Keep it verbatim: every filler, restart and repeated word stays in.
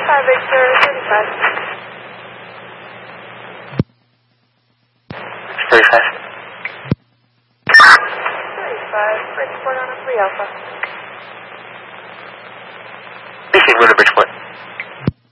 five Victor, thirty-five. thirty-five. thirty-five, Bridgeport on a three Alpha. Speaking, Winter Bridgeport.